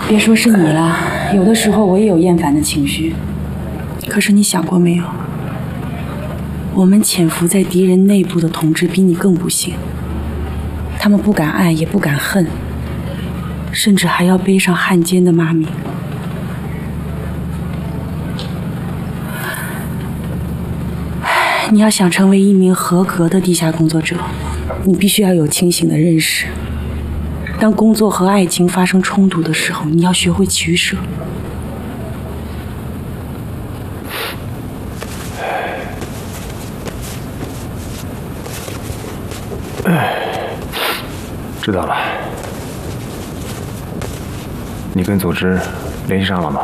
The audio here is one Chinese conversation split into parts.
别说是你了，有的时候我也有厌烦的情绪。可是你想过没有，我们潜伏在敌人内部的同志比你更不幸，他们不敢爱也不敢恨，甚至还要背上汉奸的骂名。你要想成为一名合格的地下工作者，你必须要有清醒的认识。当工作和爱情发生冲突的时候，你要学会取舍。 知道了。你跟组织联系上了吗？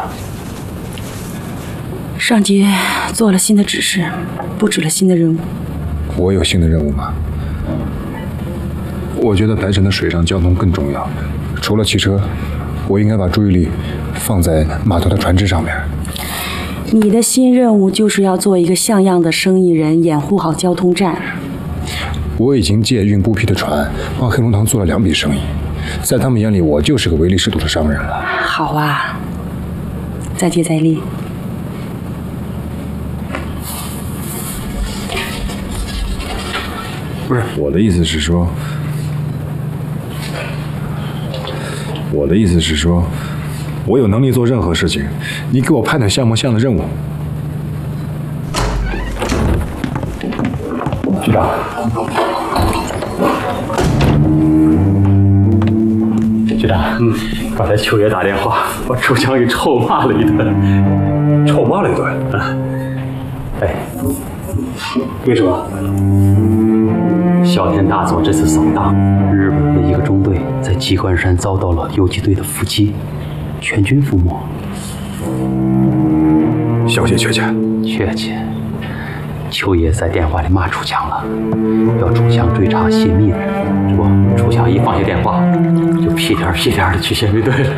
上级做了新的指示，布置了新的任务。 我有新的任务吗？我觉得白城的水上交通更重要。除了汽车，我应该把注意力放在码头的船只上面。 你的新任务就是要做一个像样的生意人，掩护好交通站。 我已经借运布匹的船帮黑龙堂做了2笔生意，在他们眼里，我就是个唯利是图的商人了。 好啊，再接再厉。 不是，我的意思是说，我有能力做任何事情，你给我派点像模像样的任务。局长， 局长，刚才秋爷打电话，把楚强给臭骂了一顿。 臭骂了一顿？ 哎， 为什么？ 哮天大佐这次扫荡，日本的一个中队在鸡冠山遭到了游击队的伏击，全军覆没。 消息确切？ 确切。秋爷在电话里骂楚强了，要楚强追查泄密的人。不，楚强一放下电话，就屁颠屁颠的去泄密队了。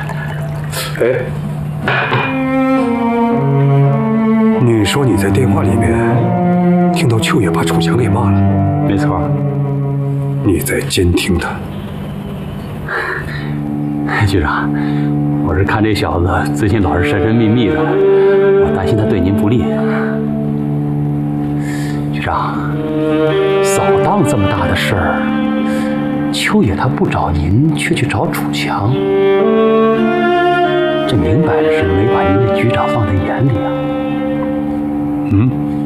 你说你在电话里面听到秋野把楚强给骂了？ 没错。 你在监听他？ 局长，我是看这小子最近老是神神秘秘的，我担心他对您不利。局长，扫荡这么大的事儿，秋野他不找您，却去找楚强，这明摆着是没把您的局长放在眼里啊。